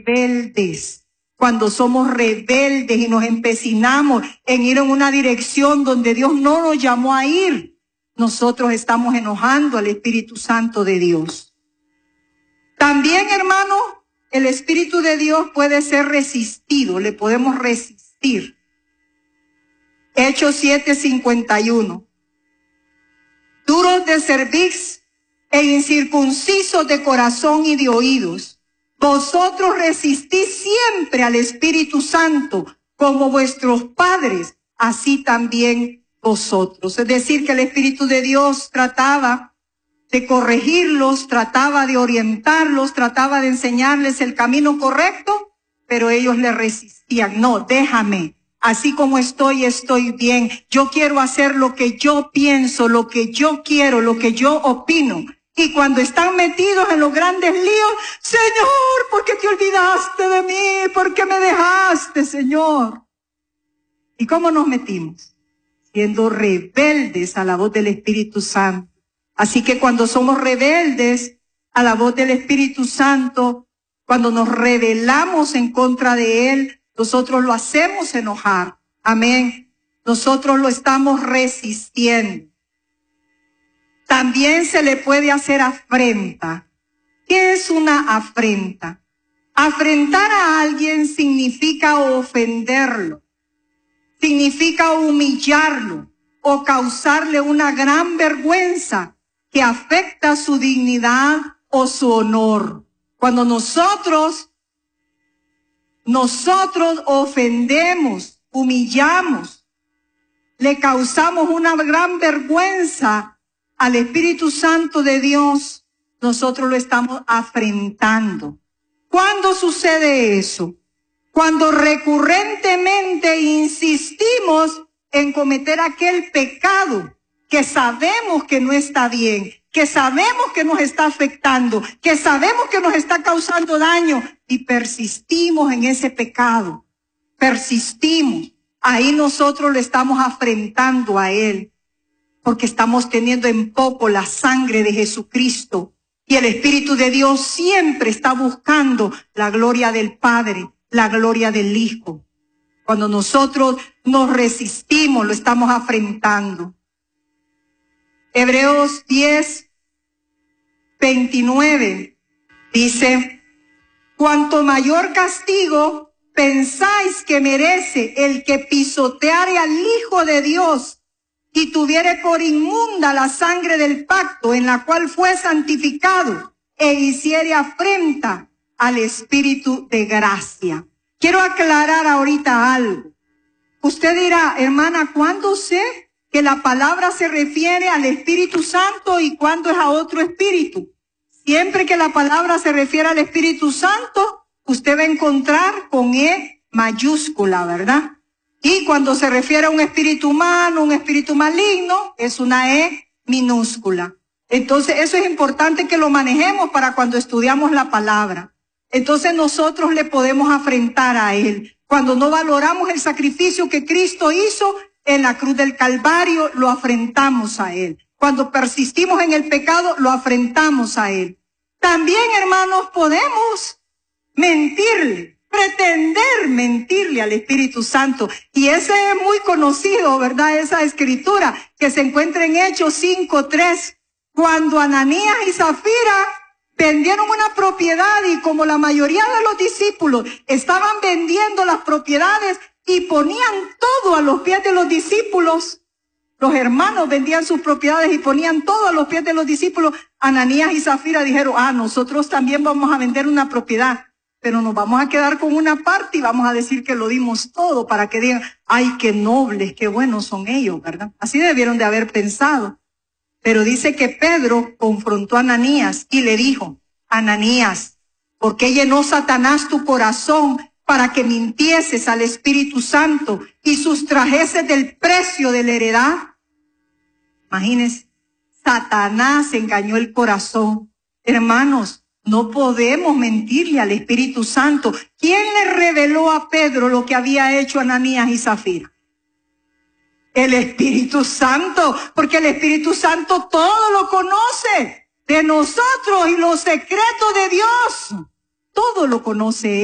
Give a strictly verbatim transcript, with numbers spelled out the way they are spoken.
rebeldes. Cuando somos rebeldes y nos empecinamos en ir en una dirección donde Dios no nos llamó a ir, nosotros estamos enojando al Espíritu Santo de Dios. También, hermano, el Espíritu de Dios puede ser resistido, le podemos resistir. Hechos siete cincuenta y uno. Duros de cerviz e incircuncisos de corazón y de oídos, vosotros resistís siempre al Espíritu Santo, como vuestros padres, así también vosotros. Es decir, que el Espíritu de Dios trataba de corregirlos, trataba de orientarlos, trataba de enseñarles el camino correcto, pero ellos le resistían. No, déjame, así como estoy, estoy bien. Yo quiero hacer lo que yo pienso, lo que yo quiero, lo que yo opino. Y cuando están metidos en los grandes líos, Señor, ¿por qué te olvidaste de mí? ¿Por qué me dejaste, Señor? ¿Y cómo nos metimos? Siendo rebeldes a la voz del Espíritu Santo. Así que cuando somos rebeldes a la voz del Espíritu Santo, cuando nos rebelamos en contra de Él, nosotros lo hacemos enojar. Amén. Nosotros lo estamos resistiendo. También se le puede hacer afrenta. ¿Qué es una afrenta? Afrentar a alguien significa ofenderlo, significa humillarlo o causarle una gran vergüenza que afecta su dignidad o su honor. Cuando nosotros, nosotros ofendemos, humillamos, le causamos una gran vergüenza al Espíritu Santo de Dios, nosotros lo estamos afrentando. ¿Cuándo sucede eso? Cuando recurrentemente insistimos en cometer aquel pecado que sabemos que no está bien, que sabemos que nos está afectando, que sabemos que nos está causando daño y persistimos en ese pecado. Persistimos. Ahí nosotros lo estamos afrentando a Él. Porque estamos teniendo en poco la sangre de Jesucristo. Y el Espíritu de Dios siempre está buscando la gloria del Padre, la gloria del Hijo. Cuando nosotros nos resistimos, lo estamos afrentando. Hebreos diez, veintinueve dice, cuanto mayor castigo pensáis que merece el que pisoteare al Hijo de Dios, y tuviere por inmunda la sangre del pacto en la cual fue santificado e hiciere afrenta al Espíritu de gracia. Quiero aclarar ahorita algo. Usted dirá, hermana, ¿cuándo sé que la palabra se refiere al Espíritu Santo y cuándo es a otro espíritu? Siempre que la palabra se refiere al Espíritu Santo, usted va a encontrar con E mayúscula, ¿verdad? Y cuando se refiere a un espíritu humano, un espíritu maligno, es una E minúscula. Entonces eso es importante que lo manejemos para cuando estudiamos la palabra. Entonces nosotros le podemos afrentar a Él. Cuando no valoramos el sacrificio que Cristo hizo en la cruz del Calvario, lo afrentamos a Él. Cuando persistimos en el pecado, lo afrentamos a Él. También, hermanos, podemos mentirle. Pretender mentirle al Espíritu Santo. Y ese es muy conocido, ¿verdad? Esa escritura que se encuentra en Hechos cinco tres. Cuando Ananías y Zafira vendieron una propiedad y como la mayoría de los discípulos estaban vendiendo las propiedades y ponían todo a los pies de los discípulos, los hermanos vendían sus propiedades y ponían todo a los pies de los discípulos, Ananías y Zafira dijeron, ah, nosotros también vamos a vender una propiedad. Pero nos vamos a quedar con una parte y vamos a decir que lo dimos todo para que digan, ay, qué nobles, qué buenos son ellos, ¿verdad? Así debieron de haber pensado. Pero dice que Pedro confrontó a Ananías y le dijo, Ananías, ¿por qué llenó Satanás tu corazón para que mintieses al Espíritu Santo y sustrajeses del precio de la heredad? Imagínense, Satanás engañó el corazón. Hermanos, no podemos mentirle al Espíritu Santo. ¿Quién le reveló a Pedro lo que había hecho Ananías y Zafira? El Espíritu Santo, porque el Espíritu Santo todo lo conoce de nosotros y los secretos de Dios. Todo lo conoce Él.